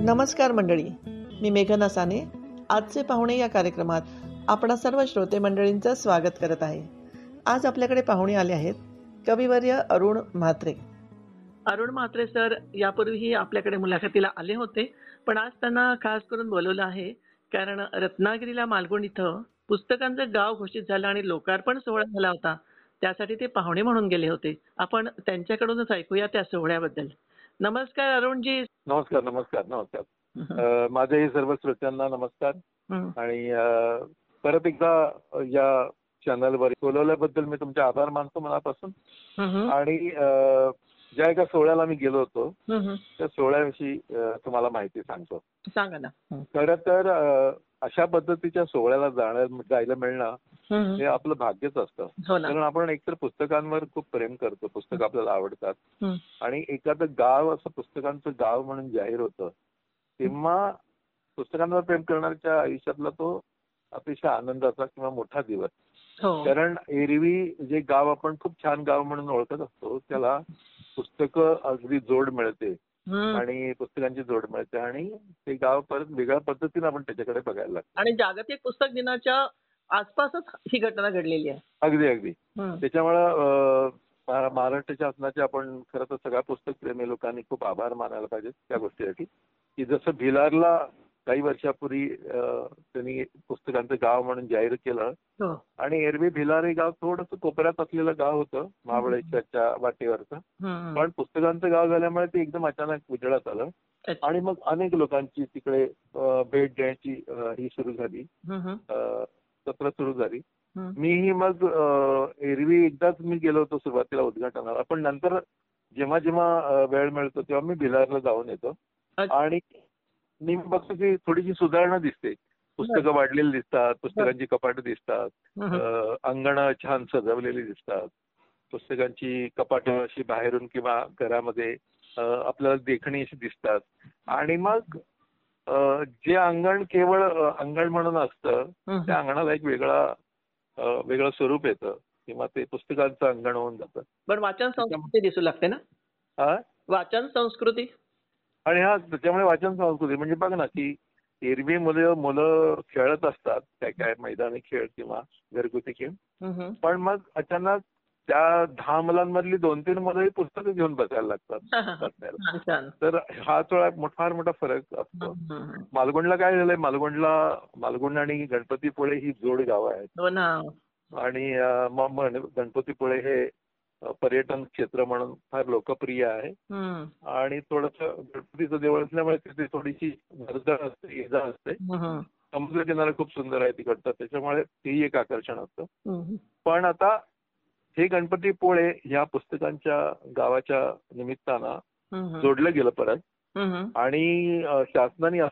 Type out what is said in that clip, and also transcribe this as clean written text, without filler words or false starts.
नमस्कार मंडळी, मी मेघना साने. आजचे पाहुणे या कार्यक्रमात आपणा सर्व श्रोते मंडळींचं स्वागत करत आहे. आज आपल्याकडे पाहुणे आले आहेत कविवर्य अरुण म्हात्रे. अरुण म्हात्रे सर यापूर्वीही आपल्याकडे मुलाखतीला आले होते, पण आज त्यांना खास करून बोलवलं आहे कारण रत्नागिरीला मालगुण इथं पुस्तकांचं गाव घोषित झालं आणि लोकार्पण सोहळा झाला होता. त्यासाठी ते पाहुणे म्हणून गेले होते. आपण त्यांच्याकडूनच ऐकूया त्या सोहळ्याबद्दल. नमस्कार अरुणजी. नमस्कार नमस्कार नमस्कार. माझ्याही सर्व श्रोत्यांना नमस्कार. आणि परत एकदा या चॅनलवर बोलवल्याबद्दल मी तुमचे आभार मानतो मनापासून. आणि ज्या एका सोहळ्याला मी गेलो होतो त्या सोहळ्याविषयी तुम्हाला माहिती सांगतो. सांगा ना. खरं तर अशा पद्धतीच्या सोहळ्याला जायला मिळणं हे आपलं भाग्यच असतं. कारण आपण एकतर पुस्तकांवर खूप प्रेम करतो, पुस्तक आपल्याला आवडतात आणि एखादं गाव असं पुस्तकांचं गाव म्हणून जाहीर होतं तेव्हा पुस्तकांवर प्रेम करणाऱ्याच्या आयुष्यातला तो अतिशय आनंदाचा किंवा मोठा दिवस. कारण एरवी जे गाव आपण खूप छान गाव म्हणून ओळखत असतो त्याला पुस्तकं अगदी जोड मिळते आणि पुस्तकांची जोड मिळते आणि ते गाव परत वेगळ्या पद्धतीने आपण त्याच्याकडे बघायला लागतो. आणि जागतिक पुस्तक दिनाच्या आसपासच ही घटना घडलेली आहे. अगदी अगदी. त्याच्यामुळं महाराष्ट्र शासनाचे आपण खरं तर सगळ्या पुस्तक प्रेमी लोकांनी खूप आभार मानायला पाहिजेत त्या गोष्टीसाठी की जसं भिलारला काही वर्षापूर्वी त्यांनी पुस्तकांचं गाव म्हणून जाहीर केलं आणि एरवी भिलार हे गाव थोडंसं कोपऱ्यात असलेलं गाव होतं महाबळेश्वरच्या वाटेवरचं, पण पुस्तकांचं गाव झाल्यामुळे ते एकदम अचानक उजळत आलं आणि मग अनेक लोकांची तिकडे भेट द्यायची ही सुरू झाली, सत्र सुरू झाली. मीही मग एरवी एकदाच मी गेलो होतो सुरुवातीला उद्घाटनाला, पण नंतर जेव्हा जेव्हा वेळ मिळतो तेव्हा मी भिलारला जाऊन येतो आणि मी बघतो की थोडीशी सुधारणा दिसते. पुस्तकं वाढलेली दिसतात, पुस्तकांची कपाटं दिसतात, अंगणं छान सजवलेली दिसतात, पुस्तकांची कपाटं अशी बाहेरून किंवा घरामध्ये आपल्याला देखणी अशी दिसतात. आणि मग जे अंगण केवळ अंगण म्हणून असतं त्या अंगणाला एक वेगळं स्वरूप येतं किंवा ते पुस्तकांचं अंगण होऊन जातं. पण वाचन संस्कृती दिसू लागते ना. वाचन संस्कृती आणि त्याच्यामुळे वाचन संस्कृती म्हणजे बघ ना की एरवी मुलं खेळत असतात काय मैदानी खेळ किंवा घरगुती खेळ, पण मग अचानक त्या 10 मुलांमधली 2-3 मुलं ही पुस्तकं घेऊन बसायला लागतात. तर हा फार मोठा फरक असतो. मालगुणला काय झालंय, मालगुण आणि गणपतीपुळे ही जोड गावं आहेत आणि गणपतीपुळे हे पर्यटन क्षेत्र म्हणून फार लोकप्रिय आहे आणि थोडंसं गणपतीचं देवळ असल्यामुळे तिथे थोडीशी वर्दळ असते, ये-जा असते. समुद्र किनारा खूप सुंदर आहे तिकडचं, त्याच्यामुळे तेही एक आकर्षण असतं. पण आता हे गणपतीपुळे या पुस्तकांच्या गावाच्या निमित्तानं जोडलं गेलं परत आणि शासनाने